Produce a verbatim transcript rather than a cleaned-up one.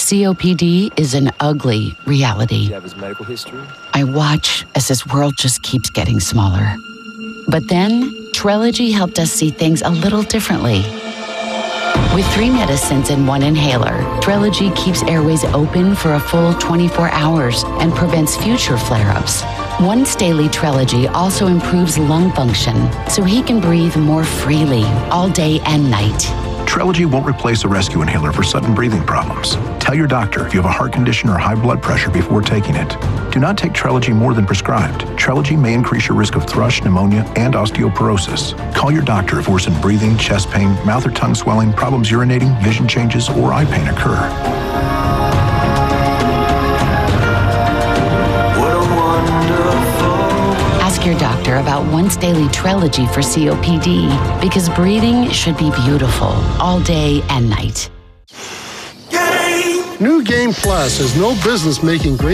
C O P D is an ugly reality. Do you have his medical history? I watch as his world just keeps getting smaller. But then, Trelegy helped us see things a little differently. With three medicines and one inhaler, Trelegy keeps airways open for a full twenty-four hours and prevents future flare-ups. Once daily Trelegy also improves lung function, so he can breathe more freely all day and night. Trelegy won't replace a rescue inhaler for sudden breathing problems. Tell your doctor if you have a heart condition or high blood pressure before taking it. Do not take Trelegy more than prescribed. Trelegy may increase your risk of thrush, pneumonia, and osteoporosis. Call your doctor if worsened breathing, chest pain, mouth or tongue swelling, problems urinating, vision changes, or eye pain occur. Ask your doctor about once daily Trelegy for C O P D, because breathing should be beautiful all day and night. New Game Plus has no business making great